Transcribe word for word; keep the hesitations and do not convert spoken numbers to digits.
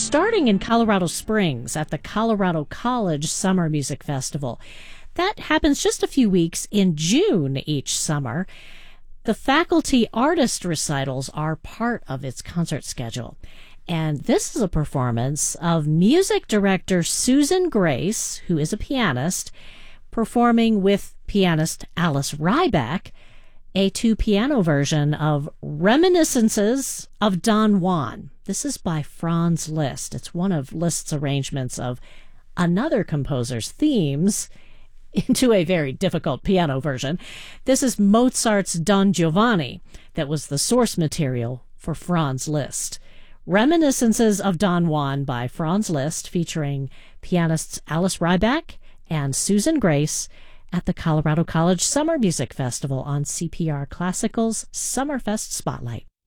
starting in Colorado Springs at the Colorado College Summer Music Festival. That happens just a few weeks in June each summer. The faculty artist recitals are part of its concert schedule. And this is a performance of music director Susan Grace, who is a pianist, performing with pianist Alice Ryback, a two-piano version of Reminiscences of Don Juan. This is by Franz Liszt. It's one of Liszt's arrangements of another composer's themes into a very difficult piano version. This is Mozart's Don Giovanni that was the source material for Franz Liszt. Reminiscences of Don Juan by Franz Liszt, featuring pianists Alice Ryback and Susan Grace at the Colorado College Summer Music Festival on C P R Classical's Summerfest Spotlight.